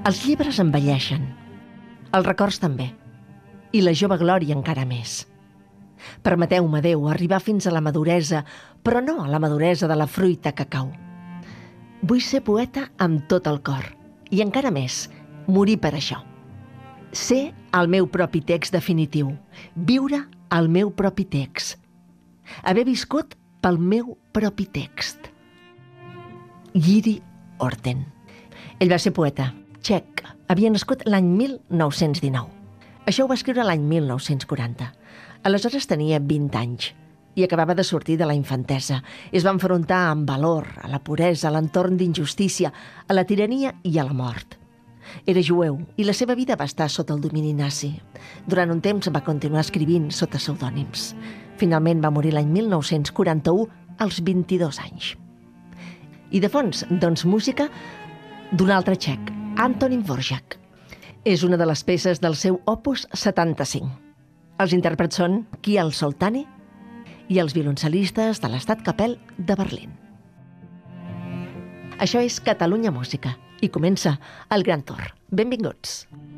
Els llibres envelleixen, els records també, i la jove glòria encara més. Permeteu-me, Déu, arribar fins a la maduresa, però no a la maduresa de la fruita que cau. Vull ser poeta amb tot el cor, i encara més, morir per això. Ser el meu propi text definitiu, viure el meu propi text, haver viscut pel meu propi text. Yuri Orten. Ell va ser poeta, txec, havia nascut l'any 1919. Això ho va escriure l'any 1940. Aleshores tenia 20 anys i acabava de sortir de la infantesa. Es va enfrontar amb valor a la puresa, a l'entorn d'injustícia, a la tirania i a la mort. Era jueu i la seva vida va estar sota el domini nazi. Durant un temps va continuar escrivint sota pseudònims. Finalment va morir l'any 1941 als 22 anys. I de fons, doncs, música d'un altre txec, Antonín Dvořák. És una de les peces del seu opus 75. Els intèrprets són Kial Soltani i els violoncelistes de l'Estat Capel de Berlín. Això és Catalunya Música i comença el Gran Tour. Benvinguts!